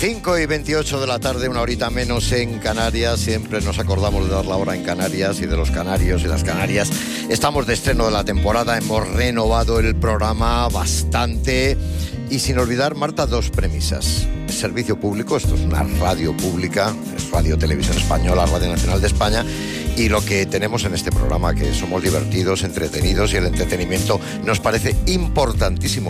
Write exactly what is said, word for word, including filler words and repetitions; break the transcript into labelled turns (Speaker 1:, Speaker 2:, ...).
Speaker 1: cinco y veintiocho de la tarde, una horita menos en Canarias. Siempre nos acordamos de dar la hora en Canarias y de los canarios y las canarias. Estamos de estreno de la temporada, hemos renovado el programa bastante. Y sin olvidar, Marta, dos premisas. Servicio público, esto es una radio pública, es Radio Televisión Española, Radio Nacional de España. Y lo que tenemos en este programa, que somos divertidos, entretenidos, y el entretenimiento nos parece importantísimo.